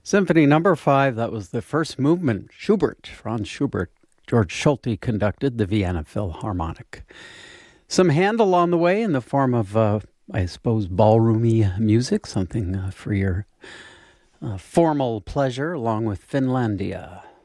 Symphony Number 5, that was the first movement. Franz Schubert. George Solti conducted the Vienna Philharmonic. Some Handel on the way in the form of, I suppose, ballroomy music, something for your formal pleasure, along with Finlandia.